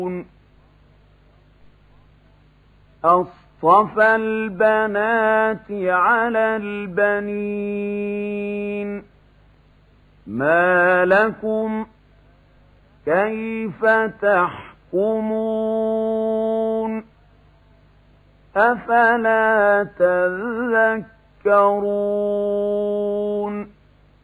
أصطفى البنات على البنين ما لكم كيف تحكمون أفلا تذكرون